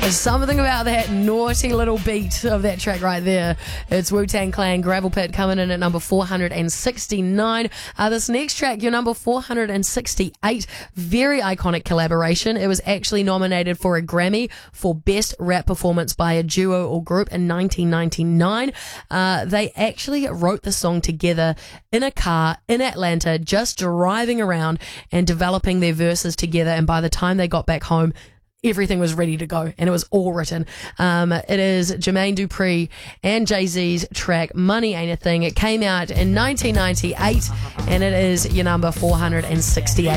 There's something about that naughty little beat of that track right there. It's Wu-Tang Clan, Gravel Pit, coming in at number 469. This next track, your number 468, very iconic collaboration. It was actually nominated for a Grammy for Best Rap Performance by a Duo or Group in 1999. They actually wrote the song together in a car in Atlanta, just driving around and developing their verses together. And by the time they got back home, everything was ready to go and it was all written. It is Jermaine Dupri and Jay-Z's track Money Ain't a Thing. It came out in 1998 and it is your number 468.